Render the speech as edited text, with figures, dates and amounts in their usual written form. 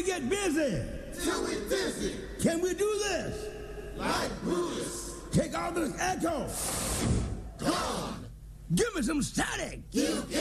we get busy? Till we dizzy. Can we do this? Like Brutus. Take all this echo. Gone. Give me some static. You